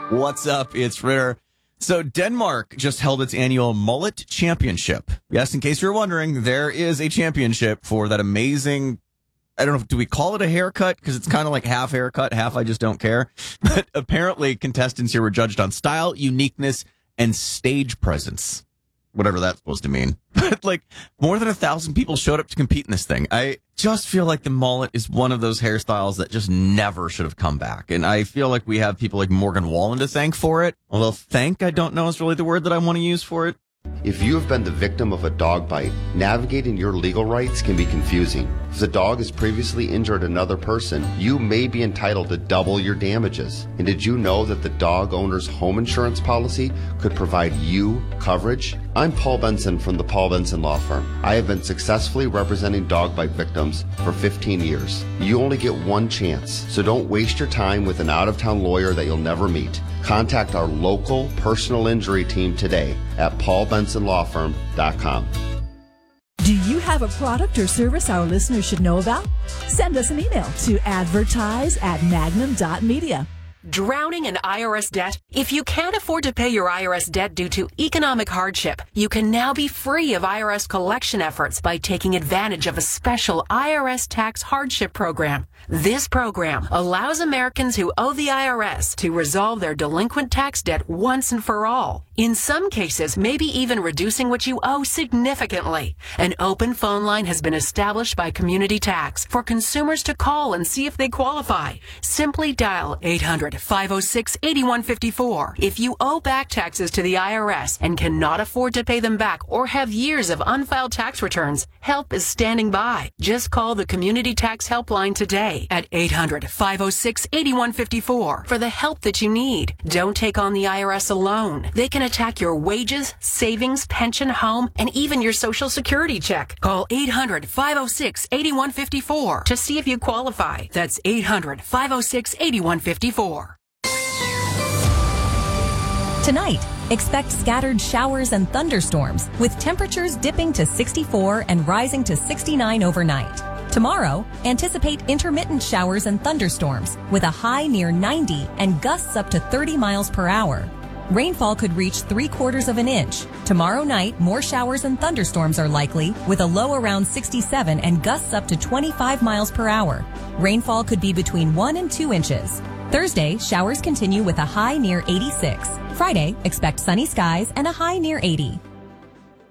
What's up? It's Ritter. So Denmark just held its annual Mullet Championship. Yes, in case you're wondering, there is a championship for that amazing, I don't know, do we call it a haircut? Because it's kind of like half haircut, half I just don't care. But apparently contestants here were judged on style, uniqueness, and stage presence. Whatever that's supposed to mean. But like more than 1,000 people showed up to compete in this thing. I just feel like the mullet is one of those hairstyles that just never should have come back. And I feel like we have people like Morgan Wallen to thank for it. Although thank, I don't know is really the word that I want to use for it. If you have been the victim of a dog bite, navigating your legal rights can be confusing. If the dog has previously injured another person, you may be entitled to double your damages. And did you know that the dog owner's home insurance policy could provide you coverage? I'm Paul Benson from the Paul Benson Law Firm. I have been successfully representing dog bite victims for 15 years. You only get one chance, so don't waste your time with an out-of-town lawyer that you'll never meet. Contact our local personal injury team today at paulbensonlawfirm.com. Do you have a product or service our listeners should know about? Send us an email to advertise@magnum.media. Drowning in IRS debt? If you can't afford to pay your IRS debt due to economic hardship, you can now be free of IRS collection efforts by taking advantage of a special IRS tax hardship program. This program allows Americans who owe the IRS to resolve their delinquent tax debt once and for all. In some cases, maybe even reducing what you owe significantly. An open phone line has been established by Community Tax for consumers to call and see if they qualify. Simply dial 800-506-8154. If you owe back taxes to the IRS and cannot afford to pay them back or have years of unfiled tax returns, help is standing by. Just call the Community Tax Helpline today at 800-506-8154 for the help that you need. Don't take on the IRS alone. They can attack your wages, savings, pension, home, and even your Social Security check. Call 800-506-8154 to see if you qualify. That's 800-506-8154. Tonight, expect scattered showers and thunderstorms with temperatures dipping to 64 and rising to 69 overnight. Tomorrow, anticipate intermittent showers and thunderstorms with a high near 90 and gusts up to 30 miles per hour. Rainfall could reach 3/4 of an inch. Tomorrow night, more showers and thunderstorms are likely with a low around 67 and gusts up to 25 miles per hour. Rainfall could be between 1 and 2 inches. Thursday, showers continue with a high near 86. Friday, expect sunny skies and a high near 80.